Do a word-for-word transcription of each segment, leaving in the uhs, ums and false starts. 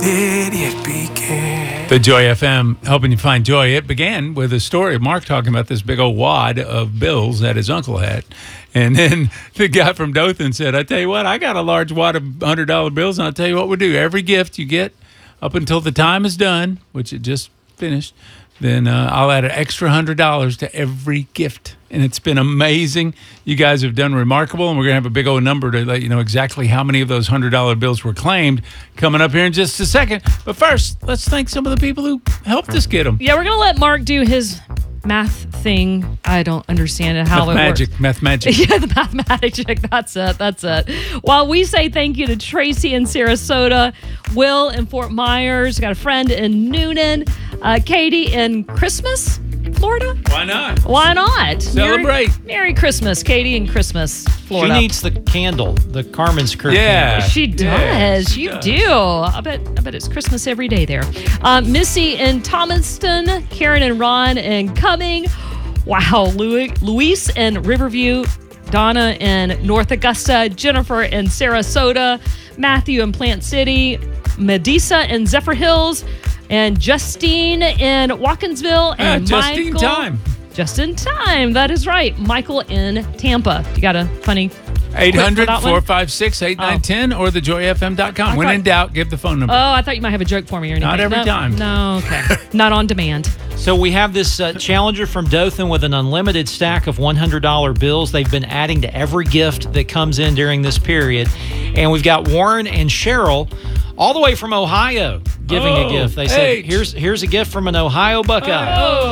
did it begin? The Joy F M helping you find joy. It began with a story of Mark talking about this big old wad of bills that his uncle had. And then the guy from Dothan said, I tell you what, I got a large wad of one hundred dollar bills, and I'll tell you what we'll do. Every gift you get up until the time is done, which it just finished, then uh, I'll add an extra one hundred dollars to every gift. And it's been amazing. You guys have done remarkable, and we're going to have a big old number to let you know exactly how many of those one hundred dollar bills were claimed coming up here in just a second. But first, let's thank some of the people who helped us get them. Yeah, we're going to let Mark do his math thing. I don't understand it, how math it magic, works. Math magic. Yeah, the math magic. That's it. That's it. While we say thank you to Tracy in Sarasota, Will in Fort Myers, got a friend in Noonan, uh, Katie in Christmas, Florida. Why not? Why not? Celebrate. Merry, Merry Christmas, Katie in Christmas, Florida. She needs the candle, the Carmen's Crew Yeah. candle. She does. Yeah, she you does. do. I bet. I bet it's Christmas every day there. Um, Missy in Thomaston, Karen and Ron in Cumming. Wow, Louis, Luis in Riverview, Donna in North Augusta, Jennifer in Sarasota, Matthew in Plant City, Medisa in Zephyr Hills, and Justine in Watkinsville, Ah, and just in Michael. time. Just in time. That is right. Michael in Tampa. You got a funny eight hundred, that one? four five six, eight nine one zero or the joy f m dot com. I When thought- in doubt, give the phone number. Oh, I thought you might have a joke for me or anything. Not every No, time. No, okay. Not on demand. So we have this uh, Challenger from Dothan with an unlimited stack of one hundred dollar bills. They've been adding to every gift that comes in during this period. And we've got Warren and Cheryl all the way from Ohio giving Oh, a gift. They said, H. here's here's a gift from an Ohio Buckeye.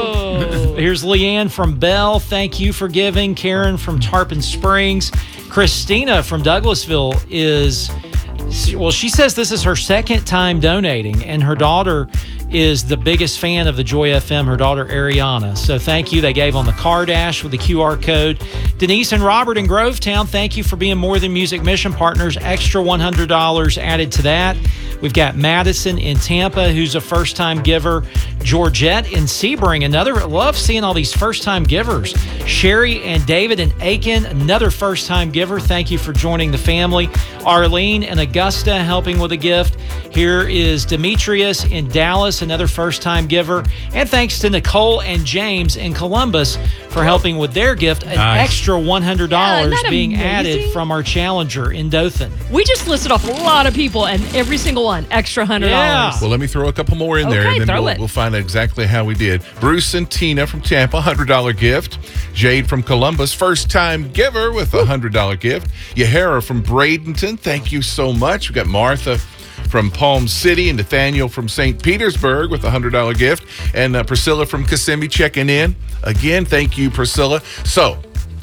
Oh. Here's Leanne from Bell. Thank you for giving. Karen from Tarpon Springs. Christina from Douglasville is, well, she says this is her second time donating, and her daughter is the biggest fan of the Joy F M, her daughter Ariana. So thank you. They gave on the car dash with the Q R code. Denise and Robert in Grovetown, thank you for being More Than Music mission partners. Extra one hundred dollars added to that. We've got Madison in Tampa, who's a first-time giver. Georgette in Sebring, another, love seeing all these first-time givers. Sherry and David in Aiken, another first-time giver. Thank you for joining the family. Arlene in Augusta helping with a gift. Here is Demetrius in Dallas, another first-time giver. And thanks to Nicole and James in Columbus for helping with their gift. An Nice. extra one hundred dollars Yeah, isn't that being amazing? added from our Challenger in Dothan. We just listed off a lot of people, and every single one, extra one hundred dollars. Yeah. Well, let me throw a couple more in there, Okay, and then throw we'll, it. we'll find out exactly how we did. Bruce and Tina from Tampa, one hundred dollar gift. Jade from Columbus, first-time giver with a one hundred dollar gift. Yahara from Bradenton, thank you so much. We got Martha from Palm City and Nathaniel from Saint Petersburg with a one hundred dollar gift. And uh, Priscilla from Kissimmee checking in. Again, thank you, Priscilla. So,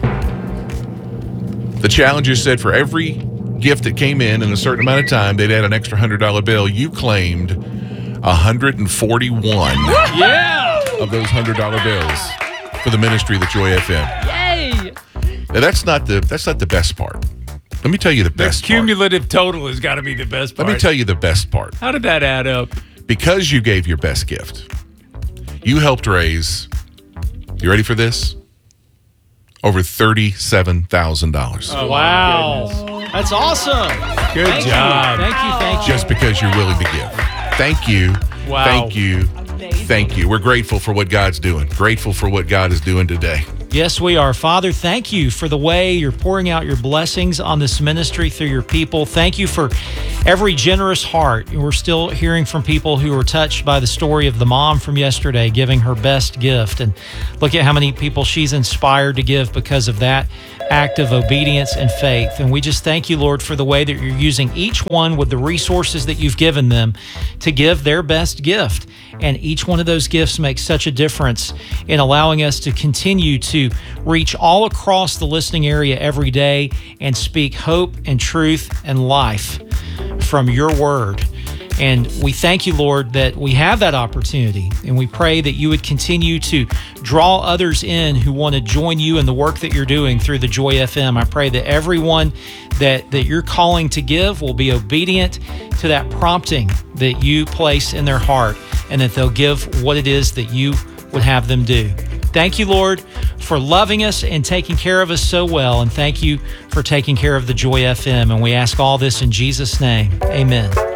the challenger said for every gift that came in in a certain amount of time, they'd add an extra one hundred dollar bill. You claimed one hundred forty-one Yeah. of those one hundred dollar bills for the ministry of the Joy F M. Yay! Now, that's not the that's not the best part. Let me tell you the The best part. cumulative total has got to be the best part. Let me tell you the best part. How did that add up? Because you gave your best gift, you helped raise, you ready for this? Over thirty-seven thousand dollars. Oh, Wow. That's awesome. Good Thank job. You. Thank you. Thank you. Just because you're willing to give. Thank you. Wow. Thank you. Thank you. We're grateful for what God's doing. Grateful for what God is doing today. Yes, we are. Father, thank you for the way you're pouring out your blessings on this ministry through your people. Thank you for every generous heart. We're still hearing from people who were touched by the story of the mom from yesterday giving her best gift. And look at how many people she's inspired to give because of that act of obedience and faith. And we just thank you, Lord, for the way that you're using each one with the resources that you've given them to give their best gift. And each one of those gifts makes such a difference in allowing us to continue to reach all across the listening area every day and speak hope and truth and life from your word. And we thank you, Lord, that we have that opportunity. And we pray that you would continue to draw others in who want to join you in the work that you're doing through the Joy F M. I pray that everyone that, that you're calling to give will be obedient to that prompting that you place in their heart, and that they'll give what it is that you would have them do. Thank you, Lord, for loving us and taking care of us so well. And thank you for taking care of the Joy F M. And we ask all this in Jesus' name. Amen.